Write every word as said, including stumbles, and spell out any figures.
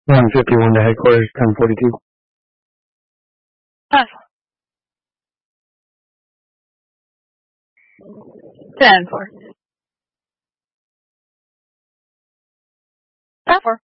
one fifty-one to headquarters, ten forty-two. Five. ten four. Five four.